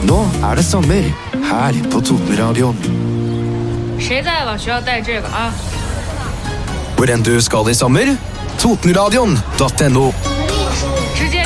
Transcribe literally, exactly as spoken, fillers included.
Nå er det sommer, her på Totenradioen. 谁在了？需要带这个啊。 Hvor enn du skal i sommer, totenradioen punktum no. 直接